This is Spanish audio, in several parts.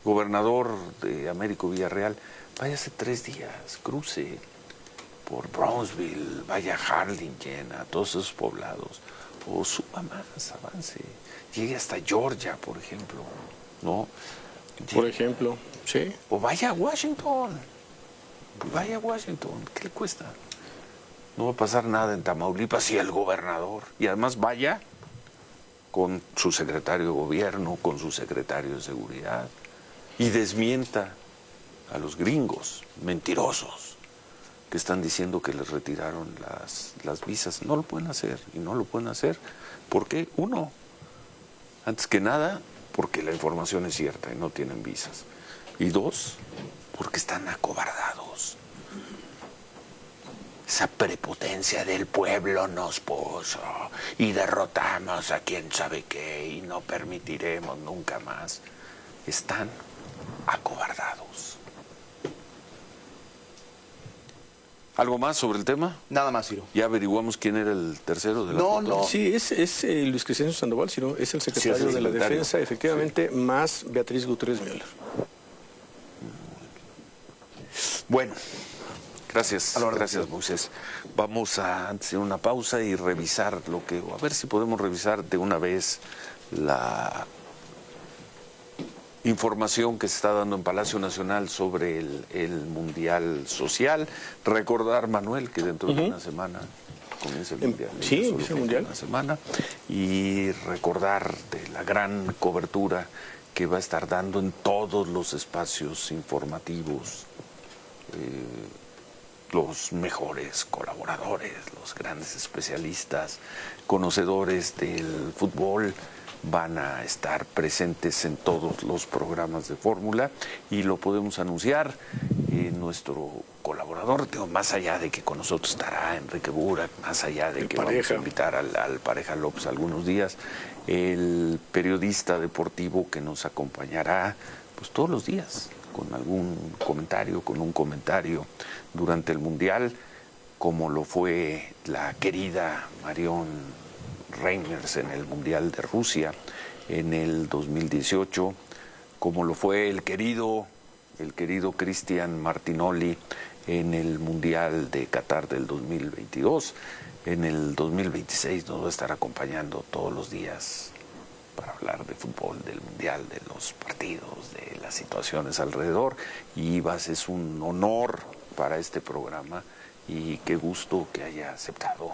gobernador de Américo Villarreal, váyase 3 días, cruce por Brownsville, vaya a Harlingen, a todos esos poblados, o suba más, avance, llegue hasta Georgia, por ejemplo, ¿no? Por ejemplo, sí. O vaya a Washington, ¿qué le cuesta? No va a pasar nada en Tamaulipas y el gobernador, y además vaya con su secretario de gobierno, con su secretario de seguridad, y desmienta a los gringos mentirosos que están diciendo que les retiraron las visas. No lo pueden hacer, y no lo pueden hacer. ¿Por qué? Uno, antes que nada, porque la información es cierta y no tienen visas. Y dos, porque están acobardados. Esa prepotencia del pueblo nos puso y derrotamos a quién sabe qué y no permitiremos nunca más. Están acobardados. ¿Algo más sobre el tema? Nada más, Ciro. ¿Ya averiguamos quién era el tercero de la foto? No. Sí, es Luis Crescencio Sandoval, Ciro, es el secretario de la Defensa, efectivamente, sí. Más Beatriz Gutiérrez Müller. Bueno, gracias, Moisés. Vamos a hacer una pausa y revisar a ver si podemos revisar de una vez la información que se está dando en Palacio Nacional sobre el Mundial Social. Recordar, Manuel, que dentro de una semana comienza el Mundial. Sí, comienza el Mundial. Una semana. Y recordar de la gran cobertura que va a estar dando en todos los espacios informativos los mejores colaboradores, los grandes especialistas, conocedores del fútbol, van a estar presentes en todos los programas de Fórmula y lo podemos anunciar. Nuestro colaborador, más allá de que con nosotros estará Enrique Burak, más allá de que vamos a invitar al Pareja López algunos días, el periodista deportivo que nos acompañará pues todos los días con algún comentario, con un comentario durante el Mundial, como lo fue la querida Marion Reimers en el Mundial de Rusia en el 2018, como lo fue el querido Cristian Martinoli en el Mundial de Qatar del 2022. En el 2026 nos va a estar acompañando todos los días para hablar de fútbol, del Mundial, de los partidos, de las situaciones alrededor. Y es un honor para este programa y qué gusto que haya aceptado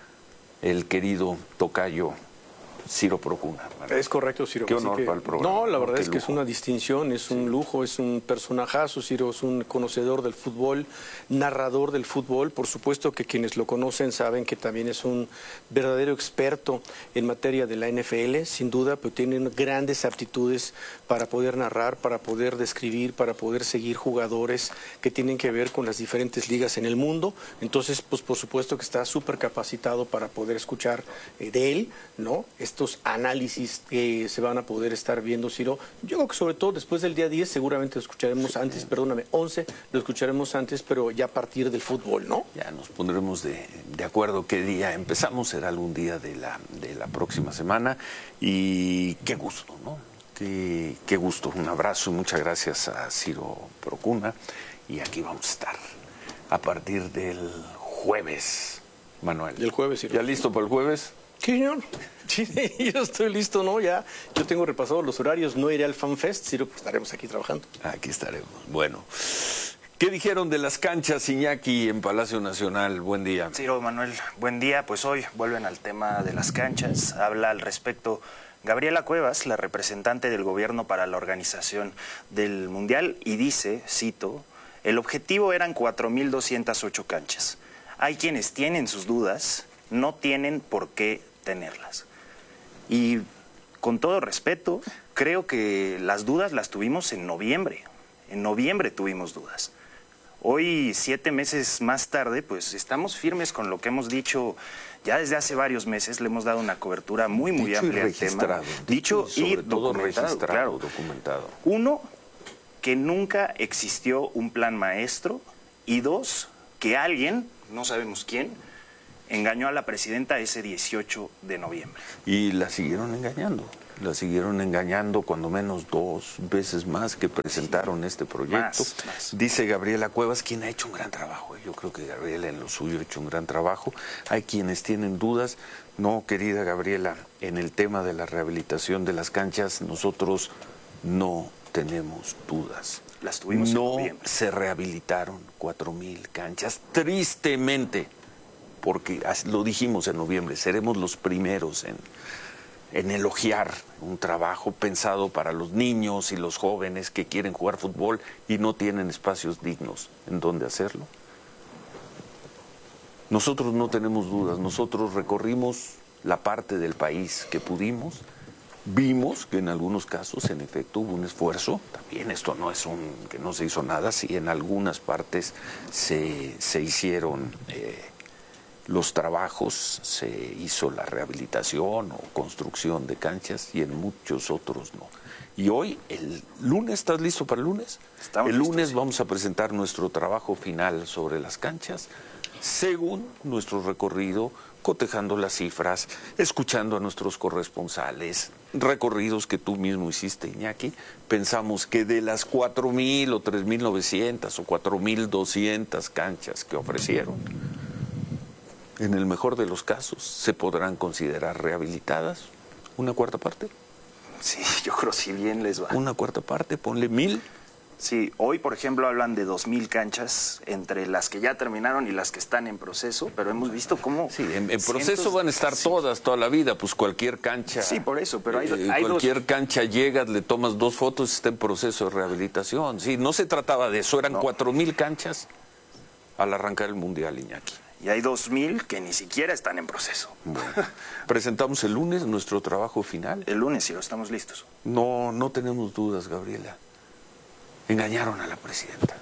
el querido tocayo Ciro Procuna. Es correcto, Ciro. Qué honor para el programa. No, la verdad es que es una distinción, es un lujo, es un personajazo, Ciro, es un conocedor del fútbol, narrador del fútbol. Por supuesto que quienes lo conocen saben que también es un verdadero experto en materia de la NFL, sin duda, pero tiene grandes aptitudes para poder narrar, para poder describir, para poder seguir jugadores que tienen que ver con las diferentes ligas en el mundo. Entonces, pues por supuesto que está súper capacitado para poder escuchar de él, ¿no? Estos análisis que se van a poder estar viendo, Ciro. Yo creo que sobre todo después del día 10 seguramente lo escucharemos antes, 11 lo escucharemos antes, pero ya a partir del fútbol, ¿no? Ya nos pondremos de acuerdo qué día empezamos, será algún día de la próxima semana y qué gusto, ¿no? Qué gusto, un abrazo y muchas gracias a Ciro Procuna y aquí vamos a estar a partir del jueves, Manuel. Del jueves, Ciro. ¿Ya listo para el jueves? Sí, señor. Sí, yo estoy listo, ¿no? Ya, yo tengo repasados los horarios, no iré al FanFest, Ciro, pues estaremos aquí trabajando. Aquí estaremos. Bueno, ¿qué dijeron de las canchas, Iñaki, en Palacio Nacional? Buen día. Ciro, Manuel, buen día. Pues hoy vuelven al tema de las canchas. Habla al respecto Gabriela Cuevas, la representante del gobierno para la organización del Mundial, y dice, cito, el objetivo eran 4.208 canchas. Hay quienes tienen sus dudas, no tienen por qué tenerlas. Y con todo respeto, creo que las dudas las tuvimos en noviembre. En noviembre tuvimos dudas. Hoy, 7 meses más tarde, pues estamos firmes con lo que hemos dicho ya desde hace varios meses. Le hemos dado una cobertura muy amplia al tema. Dicho y documentado, claro. Documentado. Uno, que nunca existió un plan maestro. Y dos, que alguien, no sabemos quién, engañó a la presidenta ese 18 de noviembre. Y la siguieron engañando. La siguieron engañando cuando menos 2 veces más que presentaron este proyecto. Más. Dice Gabriela Cuevas, quien ha hecho un gran trabajo. Yo creo que Gabriela en lo suyo ha hecho un gran trabajo. Hay quienes tienen dudas. No, querida Gabriela, en el tema de la rehabilitación de las canchas, nosotros no tenemos dudas. Las tuvimos en No noviembre. se rehabilitaron 4,000 canchas, tristemente, porque lo dijimos en noviembre, seremos los primeros en elogiar un trabajo pensado para los niños y los jóvenes que quieren jugar fútbol y no tienen espacios dignos en donde hacerlo. Nosotros no tenemos dudas, nosotros recorrimos la parte del país que pudimos, vimos que en algunos casos en efecto hubo un esfuerzo, también esto no es que no se hizo nada, sí en algunas partes se hicieron los trabajos, se hizo la rehabilitación o construcción de canchas y en muchos otros no. Y hoy, el lunes, ¿estás listo para el lunes? Estamos el lunes listos, sí. Vamos a presentar nuestro trabajo final sobre las canchas, según nuestro recorrido, cotejando las cifras, escuchando a nuestros corresponsales, recorridos que tú mismo hiciste, Iñaki. Pensamos que de las 4,000 o 3,900 o 4,200 canchas que ofrecieron, en el mejor de los casos, se podrán considerar rehabilitadas. ¿Una cuarta parte? Sí, yo creo si bien les va. Una cuarta parte, ponle 1,000. Sí, hoy, por ejemplo, hablan de 2,000 canchas entre las que ya terminaron y las que están en proceso, pero hemos visto cómo... Sí, en proceso van a estar todas, toda la vida, pues cualquier cancha... Sí, por eso, pero hay cualquier cancha llegas, le tomas 2 fotos, está en proceso de rehabilitación. Sí, no se trataba de eso, eran 4,000 canchas al arrancar el Mundial, Iñaki. Y hay 2,000 que ni siquiera están en proceso. Bueno, presentamos el lunes nuestro trabajo final. El lunes, sí, estamos listos. No tenemos dudas, Gabriela. Engañaron a la presidenta.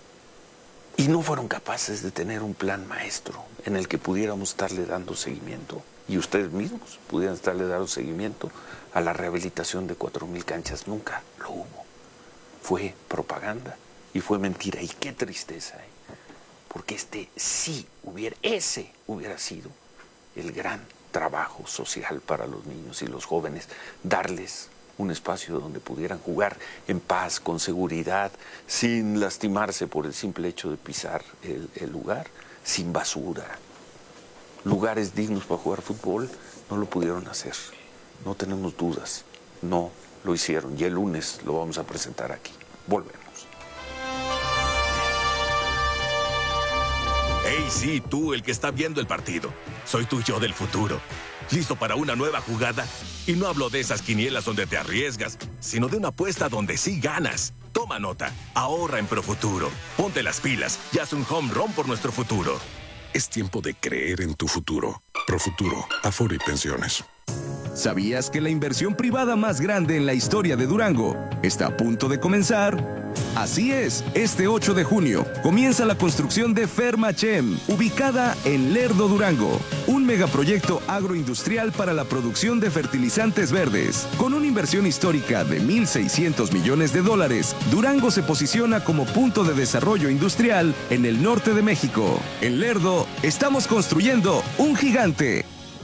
Y no fueron capaces de tener un plan maestro en el que pudiéramos estarle dando seguimiento, y ustedes mismos pudieran estarle dando seguimiento a la rehabilitación de 4,000 canchas. Nunca lo hubo. Fue propaganda y fue mentira. Y qué tristeza, porque ese hubiera sido el gran trabajo social para los niños y los jóvenes, darles un espacio donde pudieran jugar en paz, con seguridad, sin lastimarse por el simple hecho de pisar el lugar, sin basura. Lugares dignos para jugar fútbol, no lo pudieron hacer. No tenemos dudas, no lo hicieron. Y el lunes lo vamos a presentar aquí. Volvemos. Hey, sí, tú, el que está viendo el partido. Soy tu yo del futuro. ¿Listo para una nueva jugada? Y no hablo de esas quinielas donde te arriesgas, sino de una apuesta donde sí ganas. Toma nota, ahorra en Profuturo. Ponte las pilas y haz un home run por nuestro futuro. Es tiempo de creer en tu futuro. Profuturo, Afore y Pensiones. ¿Sabías que la inversión privada más grande en la historia de Durango está a punto de comenzar? Así es, este 8 de junio comienza la construcción de Fermachem, ubicada en Lerdo, Durango, un megaproyecto agroindustrial para la producción de fertilizantes verdes. Con una inversión histórica de $1,600 millones, Durango se posiciona como punto de desarrollo industrial en el norte de México. En Lerdo, estamos construyendo un gigante.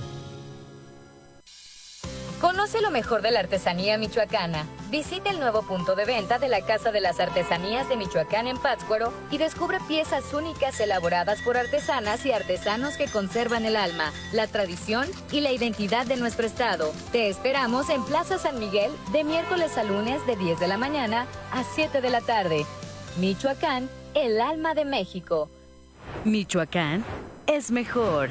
Conoce lo mejor de la artesanía michoacana. Visita el nuevo punto de venta de la Casa de las Artesanías de Michoacán en Pátzcuaro y descubre piezas únicas elaboradas por artesanas y artesanos que conservan el alma, la tradición y la identidad de nuestro estado. Te esperamos en Plaza San Miguel de miércoles a lunes de 10 de la mañana a 7 de la tarde. Michoacán, el alma de México. Michoacán es mejor.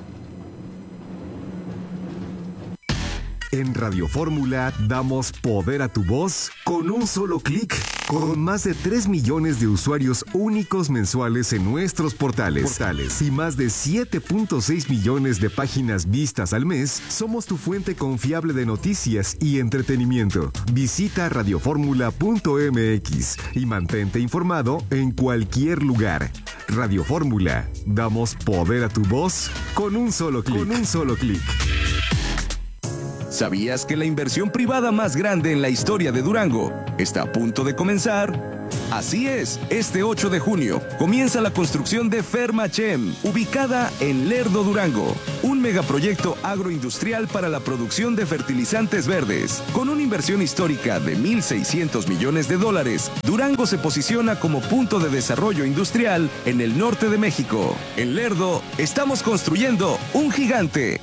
En Radio Fórmula damos poder a tu voz con un solo clic. Con más de 3 millones de usuarios únicos mensuales en nuestros portales y más de 7.6 millones de páginas vistas al mes, somos tu fuente confiable de noticias y entretenimiento. Visita radioformula.mx y mantente informado en cualquier lugar. Radio Fórmula, damos poder a tu voz con un solo clic. ¿Sabías que la inversión privada más grande en la historia de Durango está a punto de comenzar? Así es, este 8 de junio comienza la construcción de Fermachem, ubicada en Lerdo, Durango, un megaproyecto agroindustrial para la producción de fertilizantes verdes. Con una inversión histórica de $1,600 millones, Durango se posiciona como punto de desarrollo industrial en el norte de México. En Lerdo, estamos construyendo un gigante.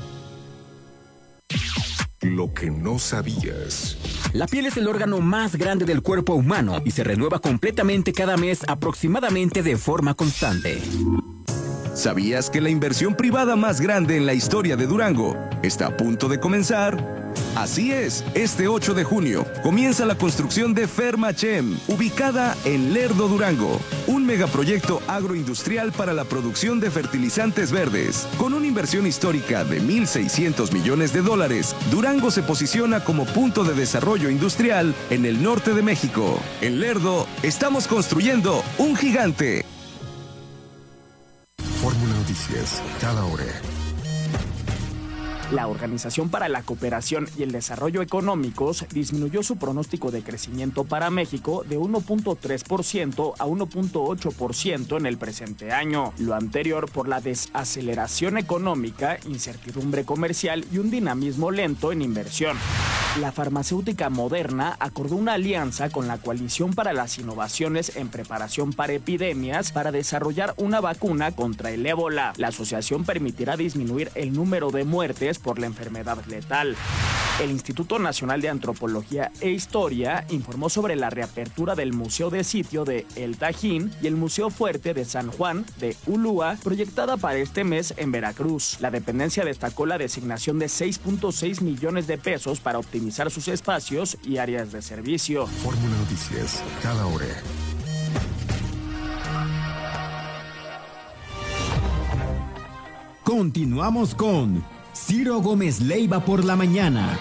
Lo que no sabías. La piel es el órgano más grande del cuerpo humano y se renueva completamente cada mes aproximadamente de forma constante. ¿Sabías que la inversión privada más grande en la historia de Durango está a punto de comenzar? Así es, este 8 de junio comienza la construcción de Fermachem, ubicada en Lerdo, Durango, un megaproyecto agroindustrial para la producción de fertilizantes verdes. Con una inversión histórica de $1,600 millones, Durango se posiciona como punto de desarrollo industrial en el norte de México. En Lerdo, estamos construyendo un gigante. Fórmula Noticias, cada hora. La Organización para la Cooperación y el Desarrollo Económicos disminuyó su pronóstico de crecimiento para México de 1.3% a 1.8% en el presente año. Lo anterior por la desaceleración económica, incertidumbre comercial y un dinamismo lento en inversión. La farmacéutica Moderna acordó una alianza con la Coalición para las Innovaciones en Preparación para Epidemias para desarrollar una vacuna contra el ébola. La asociación permitirá disminuir el número de muertes por la enfermedad letal. El Instituto Nacional de Antropología e Historia informó sobre la reapertura del Museo de Sitio de El Tajín y el Museo Fuerte de San Juan de Ulúa, proyectada para este mes en Veracruz. La dependencia destacó la designación de 6.6 millones de pesos para optimizar sus espacios y áreas de servicio. Fórmula Noticias, cada hora. Continuamos con Ciro Gómez Leiva por la mañana.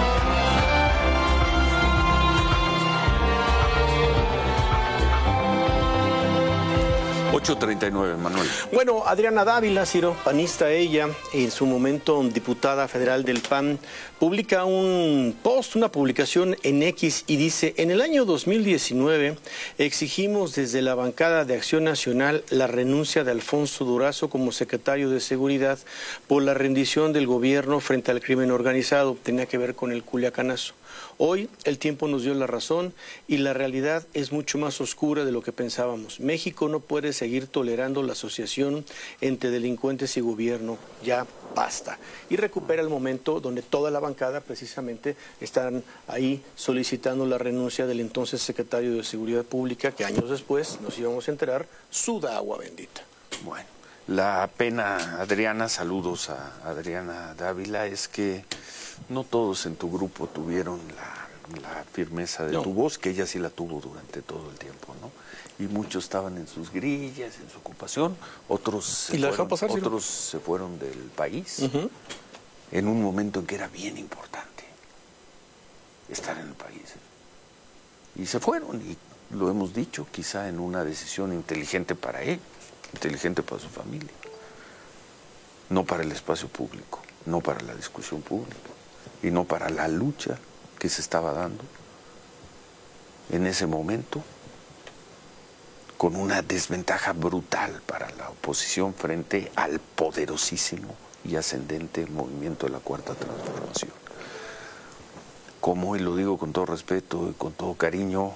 8:39, Manuel. Bueno, Adriana Dávila, Ciro, panista ella, en su momento diputada federal del PAN, publica un post, una publicación en X y dice: en el año 2019 exigimos desde la bancada de Acción Nacional la renuncia de Alfonso Durazo como secretario de Seguridad por la rendición del gobierno frente al crimen organizado. Tenía que ver con el Culiacanazo. Hoy el tiempo nos dio la razón y la realidad es mucho más oscura de lo que pensábamos. México no puede seguir tolerando la asociación entre delincuentes y gobierno. Ya basta. Y recupera el momento donde toda la bancada precisamente están ahí solicitando la renuncia del entonces secretario de Seguridad Pública, que años después nos íbamos a enterar, suda agua bendita. Bueno, la pena, Adriana, saludos a Adriana Dávila, es que no todos en tu grupo tuvieron la firmeza de tu voz, que ella sí la tuvo durante todo el tiempo, ¿no? Y muchos estaban en sus grillas, en su ocupación, otros se fueron del país en un momento en que era bien importante estar en el país. Y se fueron, y lo hemos dicho, quizá en una decisión inteligente para ellos, inteligente para su familia, no para el espacio público, no para la discusión pública y no para la lucha que se estaba dando en ese momento, con una desventaja brutal para la oposición frente al poderosísimo y ascendente movimiento de la Cuarta Transformación. Como, y lo digo con todo respeto y con todo cariño,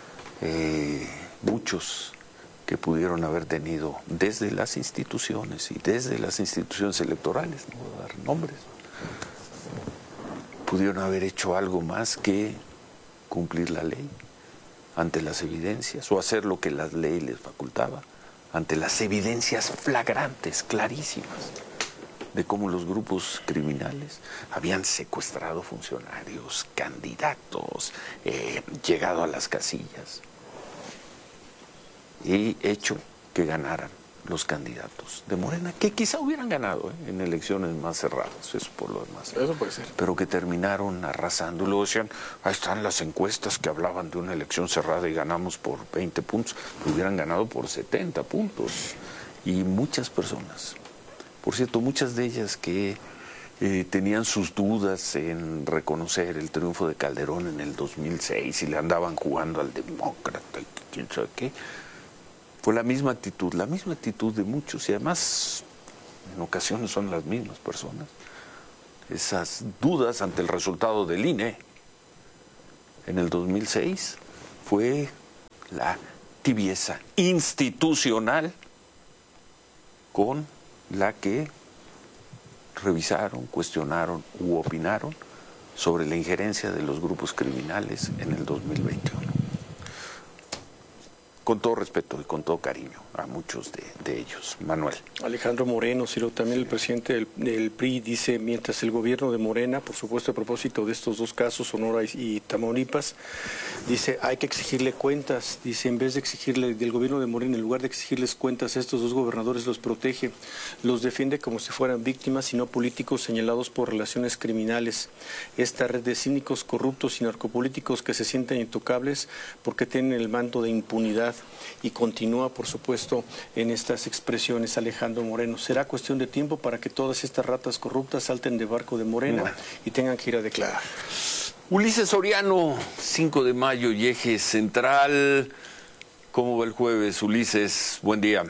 muchos que pudieron haber tenido desde las instituciones y desde las instituciones electorales, no voy a dar nombres, pudieron haber hecho algo más que cumplir la ley ante las evidencias o hacer lo que la ley les facultaba ante las evidencias flagrantes, clarísimas, de cómo los grupos criminales habían secuestrado funcionarios, candidatos, llegado a las casillas y hecho que ganaran los candidatos de Morena, que quizá hubieran ganado en elecciones más cerradas, eso por lo demás. Eso puede ser. Pero que terminaron arrasando. Y luego decían, ahí están las encuestas que hablaban de una elección cerrada y ganamos por 20 puntos. Hubieran ganado por 70 puntos. Y muchas personas, por cierto, muchas de ellas que tenían sus dudas en reconocer el triunfo de Calderón en el 2006 y le andaban jugando al demócrata y quién sabe qué. Fue la misma actitud de muchos, y además en ocasiones son las mismas personas. Esas dudas ante el resultado del INE en el 2006 fue la tibieza institucional con la que revisaron, cuestionaron u opinaron sobre la injerencia de los grupos criminales en el 2021. Con todo respeto y con todo cariño a muchos de ellos. Manuel. Alejandro Moreno, Ciro, también el presidente del PRI dice, mientras el gobierno de Morena, por supuesto a propósito de estos dos casos, Sonora y Tamaulipas, dice, hay que exigirle cuentas, dice, en vez de exigirle del gobierno de Morena, en lugar de exigirles cuentas a estos dos gobernadores, los protege, los defiende como si fueran víctimas y no políticos señalados por relaciones criminales. Esta red de cínicos, corruptos y narcopolíticos que se sienten intocables porque tienen el manto de impunidad. Y continúa, por supuesto, en estas expresiones Alejandro Moreno. Será cuestión de tiempo para que todas estas ratas corruptas salten de barco de Morena y tengan que ir a declarar. Ulises Soriano, 5 de mayo y Eje Central. ¿Cómo va el jueves, Ulises? Buen día.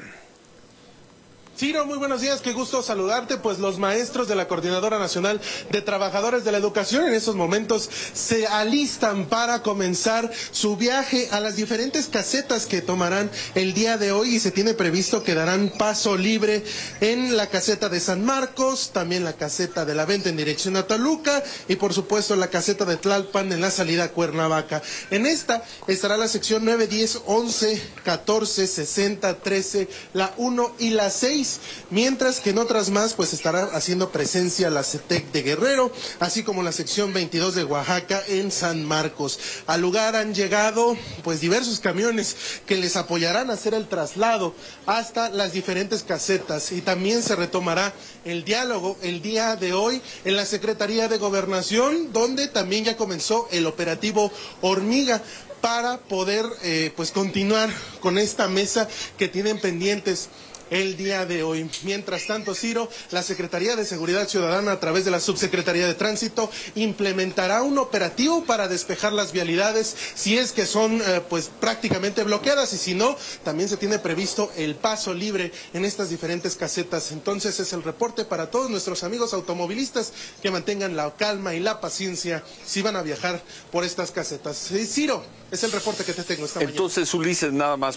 Ciro, muy buenos días, qué gusto saludarte. Pues los maestros de la Coordinadora Nacional de Trabajadores de la Educación en estos momentos se alistan para comenzar su viaje a las diferentes casetas que tomarán el día de hoy, y se tiene previsto que darán paso libre en la caseta de San Marcos, también la caseta de La Venta en dirección a Toluca y por supuesto la caseta de Tlalpan en la salida a Cuernavaca. En esta estará la sección 9, 10, 11, 14, 60, 13, la 1 y la 6. Mientras que en otras más pues estará haciendo presencia la CETEC de Guerrero, así como la sección 22 de Oaxaca en San Marcos. Al lugar han llegado pues diversos camiones que les apoyarán a hacer el traslado hasta las diferentes casetas, y también se retomará el diálogo el día de hoy en la Secretaría de Gobernación, donde también ya comenzó el operativo Hormiga para poder pues continuar con esta mesa que tienen pendientes el día de hoy. Mientras tanto, Ciro, la Secretaría de Seguridad Ciudadana, a través de la Subsecretaría de Tránsito, implementará un operativo para despejar las vialidades si es que son pues prácticamente bloqueadas, y si no, también se tiene previsto el paso libre en estas diferentes casetas. Entonces es el reporte para todos nuestros amigos automovilistas, que mantengan la calma y la paciencia si van a viajar por estas casetas. Ciro, es el reporte que te tengo esta mañana. Entonces, Ulises, nada más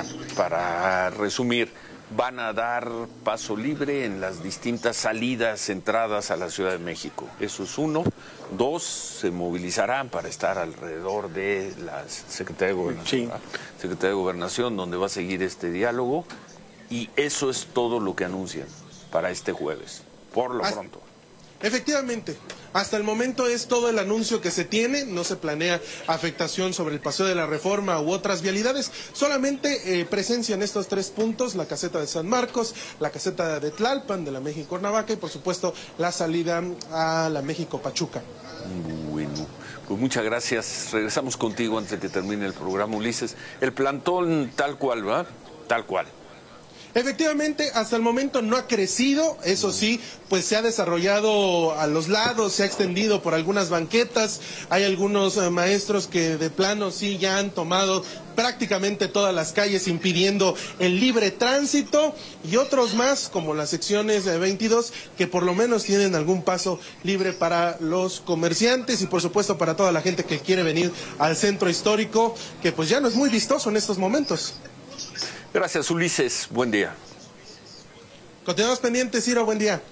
para resumir, van a dar paso libre en las distintas salidas, entradas a la Ciudad de México. Eso es uno. Dos, se movilizarán para estar alrededor de la Secretaría de Gobernación, Secretaría de Gobernación, donde va a seguir este diálogo. Y eso es todo lo que anuncian para este jueves, por lo pronto. Efectivamente, hasta el momento es todo el anuncio que se tiene, no se planea afectación sobre el Paseo de la Reforma u otras vialidades, solamente presencia en estos 3 puntos, la caseta de San Marcos, la caseta de Tlalpan, de la México Cuernavaca y por supuesto la salida a la México Pachuca. Bueno, pues muchas gracias, regresamos contigo antes de que termine el programa, Ulises. El plantón tal cual, ¿va? Tal cual. Efectivamente, hasta el momento no ha crecido, eso sí, pues se ha desarrollado a los lados, se ha extendido por algunas banquetas, hay algunos maestros que de plano sí ya han tomado prácticamente todas las calles impidiendo el libre tránsito, y otros más, como las secciones 22, que por lo menos tienen algún paso libre para los comerciantes y por supuesto para toda la gente que quiere venir al centro histórico, que pues ya no es muy vistoso en estos momentos. Gracias, Ulises. Buen día. Continuamos pendientes, Ciro. Buen día.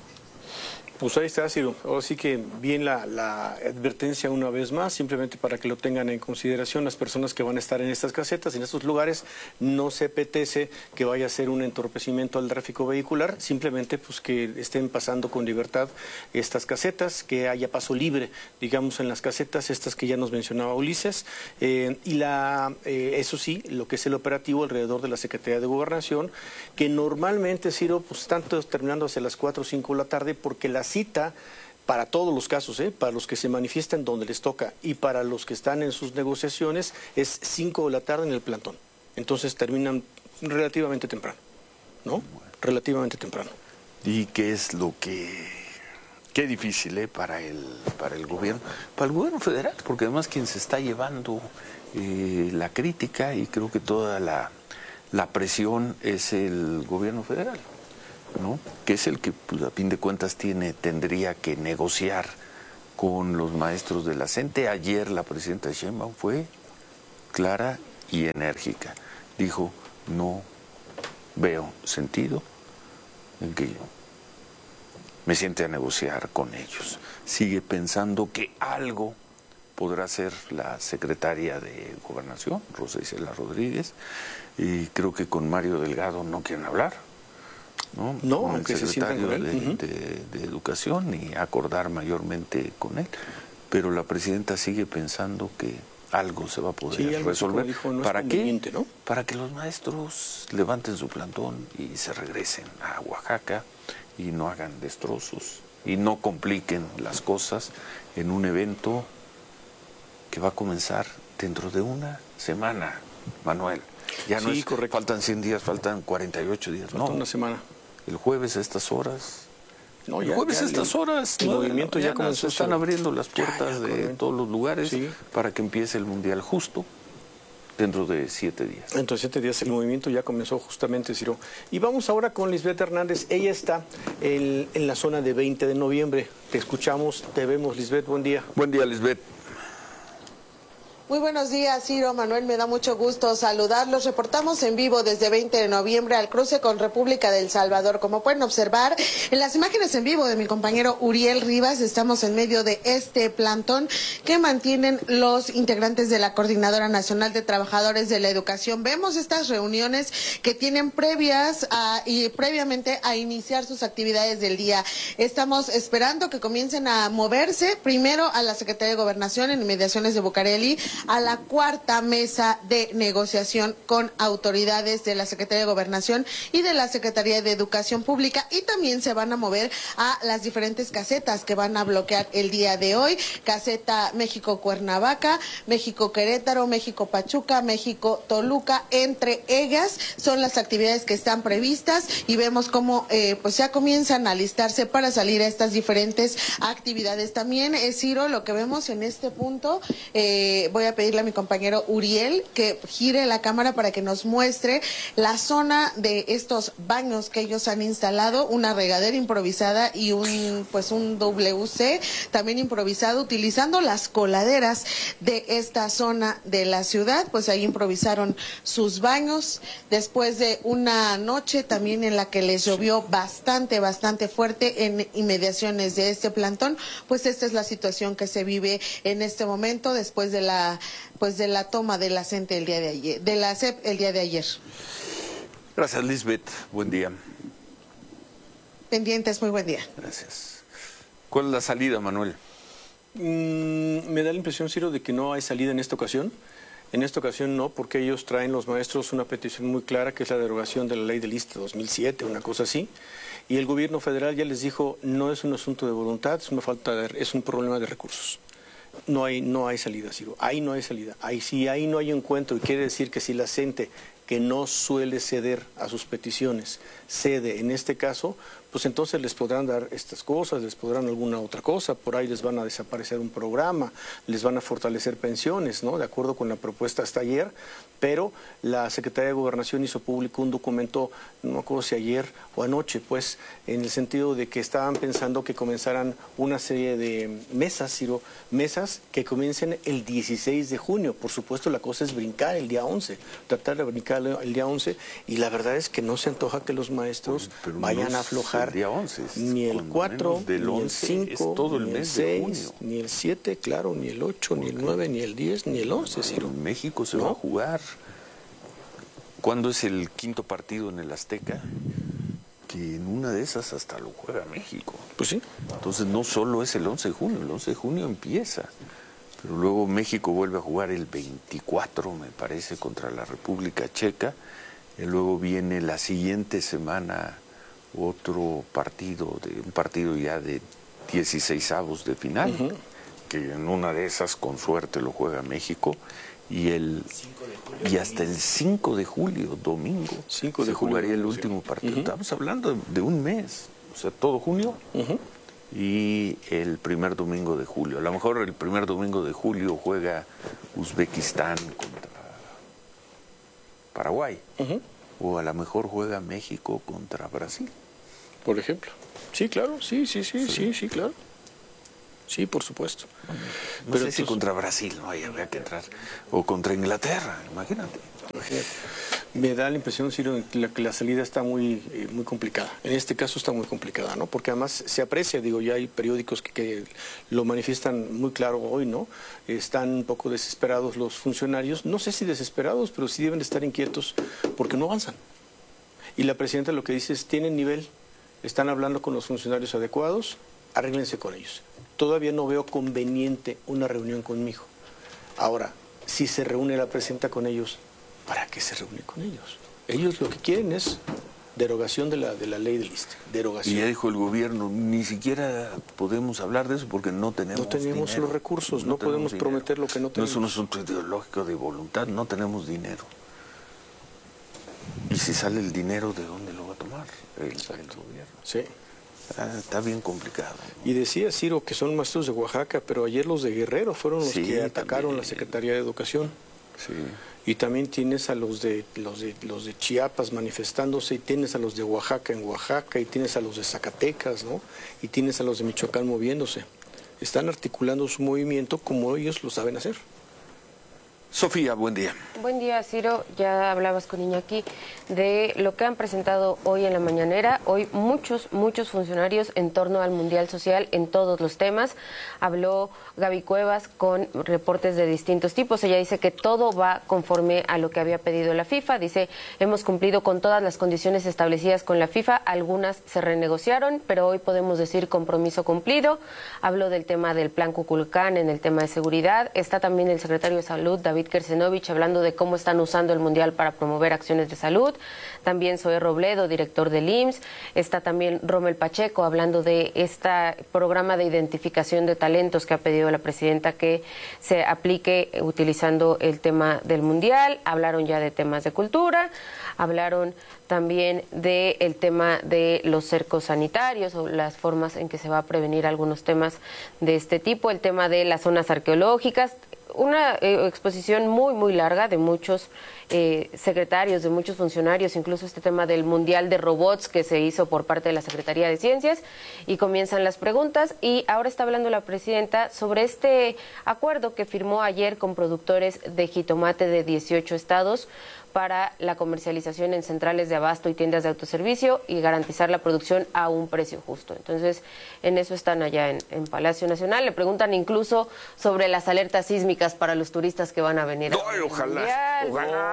Pues ahí está, Ciro. Ahora sí que bien la advertencia una vez más, simplemente para que lo tengan en consideración las personas que van a estar en estas casetas, en estos lugares. No se apetece que vaya a ser un entorpecimiento al tráfico vehicular, simplemente pues que estén pasando con libertad estas casetas, que haya paso libre, digamos, en las casetas estas que ya nos mencionaba Ulises, eso sí, lo que es el operativo alrededor de la Secretaría de Gobernación, que normalmente, Ciro, pues están todos terminando hacia las 4 o 5 de la tarde, porque la cita para todos los casos, para los que se manifiestan donde les toca y para los que están en sus negociaciones, es 5 de la tarde en el plantón. Entonces terminan relativamente temprano, ¿no? Relativamente temprano. ¿Y qué es lo que Qué difícil para el gobierno federal, porque además quien se está llevando la crítica y creo que toda la presión es el gobierno federal, ¿no? Que es el que, pues, a fin de cuentas tendría que negociar con los maestros de la CENTE. Ayer la presidenta Sheinbaum fue clara y enérgica. Dijo, no veo sentido en que yo me siente a negociar con ellos. Sigue pensando que algo podrá ser la secretaria de Gobernación, Rosa Isela Rodríguez, y creo que con Mario Delgado no quieren hablar, ¿no? No, con aunque el secretario se sientan con él. de Educación, ni acordar mayormente con él. Pero la presidenta sigue pensando que algo se va a poder resolver. Dijo, no ¿Para qué? ¿no? Para que los maestros levanten su plantón y se regresen a Oaxaca y no hagan destrozos y no compliquen las cosas en un evento que va a comenzar dentro de una semana, Manuel. Ya no es, correcto. Faltan 100 días, faltan 48 días. Falta una semana. El jueves a estas horas. No, el jueves a estas horas. El movimiento ya comenzó. Se están abriendo las puertas de todos los lugares para que empiece el Mundial justo dentro de 7 días. Dentro de 7 días el movimiento ya comenzó justamente, Ciro. Y vamos ahora con Lisbeth Hernández. Ella está en la zona de 20 de noviembre. Te escuchamos, te vemos, Lisbeth. Buen día. Buen día, Lisbeth. Muy buenos días, Ciro, Manuel, me da mucho gusto saludarlos. Reportamos en vivo desde 20 de noviembre al cruce con República del Salvador. Como pueden observar en las imágenes en vivo de mi compañero Uriel Rivas, estamos en medio de este plantón que mantienen los integrantes de la Coordinadora Nacional de Trabajadores de la Educación. Vemos estas reuniones que tienen previamente a iniciar sus actividades del día. Estamos esperando que comiencen a moverse primero a la Secretaría de Gobernación en inmediaciones de Bucareli, a la cuarta mesa de negociación con autoridades de la Secretaría de Gobernación y de la Secretaría de Educación Pública, y también se van a mover a las diferentes casetas que van a bloquear el día de hoy: caseta México Cuernavaca, México Querétaro, México Pachuca, México Toluca. Entre ellas son las actividades que están previstas y vemos cómo pues ya comienzan a alistarse para salir a estas diferentes actividades. También, Ciro, lo que vemos en este punto, voy a pedirle a mi compañero Uriel que gire la cámara para que nos muestre la zona de estos baños que ellos han instalado, una regadera improvisada y un WC también improvisado, utilizando las coladeras de esta zona de la ciudad. Pues ahí improvisaron sus baños después de una noche también en la que les llovió bastante fuerte en inmediaciones de este plantón. Pues esta es la situación que se vive en este momento después de la toma de la CENTE el día de ayer, de la SEP el día de ayer. Gracias, Lisbeth. Buen día. Pendientes, muy buen día. Gracias. ¿Cuál es la salida, Manuel? Me da la impresión, Ciro, de que no hay salida en esta ocasión. En esta ocasión no, porque ellos traen, los maestros, una petición muy clara, que es la derogación de la ley del ISSSTE 2007, una cosa así. Y el gobierno federal ya les dijo, no es un asunto de voluntad, es un problema de recursos. No hay salida, Ciro. Ahí no hay salida. Ahí no hay encuentro, y quiere decir que si la CENTE, que no suele ceder a sus peticiones, cede en este caso, pues entonces les podrán dar estas cosas, les podrán alguna otra cosa, por ahí les van a desaparecer un programa, les van a fortalecer pensiones, ¿no? De acuerdo con la propuesta hasta ayer, pero la Secretaría de Gobernación hizo público un documento, no me acuerdo si ayer o anoche, pues, en el sentido de que estaban pensando que comenzaran una serie de mesas, Ciro, mesas que comiencen el 16 de junio. Por supuesto, la cosa es brincar el día 11, tratar de brincar el día 11, y la verdad es que no se antoja que los maestros vayan a aflojar. El día 11, ni el 4, del ni 11, el 5, todo el ni el mes 6, de junio. ni el 7, claro, ni el 8, ni el 9, ni el 10, ni el 11, Ciro. En México se va a jugar. ¿Cuándo es el quinto partido en el Azteca? Que en una de esas hasta lo juega México. Pues sí. Entonces no solo es el 11 de junio, el 11 de junio empieza. Pero luego México vuelve a jugar el 24, me parece, contra la República Checa. Y luego viene la siguiente semana otro partido, un partido ya de 16avos de final, que en una de esas con suerte lo juega México, y hasta el 5 de julio, domingo, se jugaría el último partido. Estamos hablando de un mes, o sea, todo junio y el primer domingo de julio. A lo mejor el primer domingo de julio juega Uzbekistán contra Paraguay. O a lo mejor juega México contra Brasil. Por ejemplo. Sí, claro, sí, claro. Sí, por supuesto. No sé si contra Brasil no habría que entrar. O contra Inglaterra, imagínate. Me da la impresión, Ciro, que la salida está muy complicada. En este caso está muy complicada, ¿no? Porque además se aprecia, digo, ya hay periódicos que lo manifiestan muy claro hoy, ¿no? Están un poco desesperados los funcionarios. No sé si desesperados, pero sí deben de estar inquietos porque no avanzan. Y la presidenta lo que dice es, tienen nivel, están hablando con los funcionarios adecuados, arréglense con ellos. Todavía no veo conveniente una reunión conmigo. Ahora, si se reúne la presidenta con ellos, ¿para qué se reúne con ellos? Ellos lo que quieren es derogación de la ley del ISSSTE. Derogación. Y ya dijo el gobierno, ni siquiera podemos hablar de eso porque no tenemos dinero. Los recursos, no podemos prometer lo que no tenemos. No es un asunto ideológico de voluntad, no tenemos dinero. Y si sale el dinero, ¿de dónde lo va a tomar el gobierno? Sí. Está bien complicado. Y decía Ciro que son maestros de Oaxaca, pero ayer los de Guerrero fueron los que atacaron también la Secretaría de Educación. Sí. Y también tienes a los de Chiapas manifestándose, y tienes a los de Oaxaca en Oaxaca, y tienes a los de Zacatecas, ¿no? Y tienes a los de Michoacán moviéndose. Están articulando su movimiento como ellos lo saben hacer. Sofía, buen día. Buen día, Ciro. Ya hablabas con Iñaki de lo que han presentado hoy en la mañanera. Hoy muchos funcionarios en torno al Mundial Social en todos los temas. Habló Gaby Cuevas con reportes de distintos tipos. Ella dice que todo va conforme a lo que había pedido la FIFA. Dice, hemos cumplido con todas las condiciones establecidas con la FIFA. Algunas se renegociaron, pero hoy podemos decir compromiso cumplido. Habló del tema del Plan Kukulcán, en el tema de seguridad. Está también el secretario de Salud, David Kersenovich, hablando de cómo están usando el Mundial para promover acciones de salud. También Zoé Robledo, director del IMSS. Está también Rommel Pacheco, hablando de este programa de identificación de talentos que ha pedido la presidenta que se aplique utilizando el tema del Mundial. Hablaron ya de temas de cultura. Hablaron también del tema de los cercos sanitarios o las formas en que se va a prevenir algunos temas de este tipo. El tema de las zonas arqueológicas. Una exposición muy larga de muchos secretarios, de muchos funcionarios, incluso este tema del Mundial de Robots que se hizo por parte de la Secretaría de Ciencias, y comienzan las preguntas. Y ahora está hablando la presidenta sobre este acuerdo que firmó ayer con productores de jitomate de 18 estados para la comercialización en centrales de abasto y tiendas de autoservicio y garantizar la producción a un precio justo. Entonces, en eso están allá en Palacio Nacional. Le preguntan incluso sobre las alertas sísmicas para los turistas que van a venir. Ay, ojalá.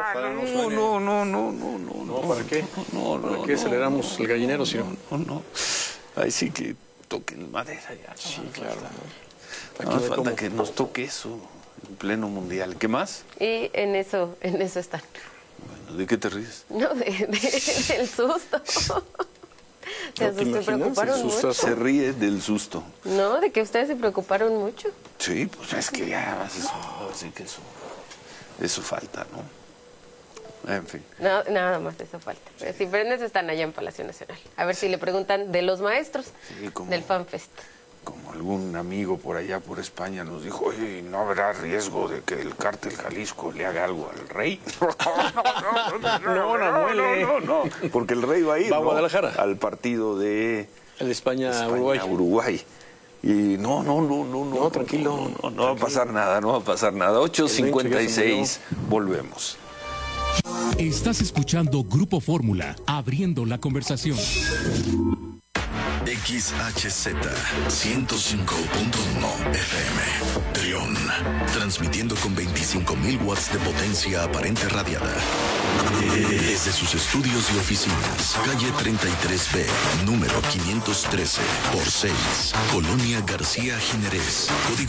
No, ¿para qué? ¿Para qué aceleramos el gallinero, si no? No. Ahí sí que toquen madera ya. Sí, claro. No hace falta que nos toque eso en pleno mundial. ¿Qué más? Y en eso están. Bueno, ¿de qué te ríes? No, del susto. Se preocuparon mucho. Se ríe del susto. No, de que ustedes se preocuparon mucho. Sí, pues es que ya así que eso falta, ¿no? En fin. No, nada más eso falta. Si prendes están allá en Palacio Nacional. A ver si le preguntan de los maestros del FanFest. Como algún amigo por allá por España nos dijo, oye, ¿no habrá riesgo de que el cártel Jalisco le haga algo al rey? No, porque el rey va a ir, va a Guadalajara al partido de España-Uruguay. Y no, tranquilo. No va a pasar nada, 8:56, volvemos. Estás escuchando Grupo Fórmula, abriendo la conversación. XHZ 105.1 FM Trión, transmitiendo con 25.000 watts de potencia aparente radiada desde sus estudios y oficinas, calle 33B, número 513 por 6, Colonia García Jiménez, código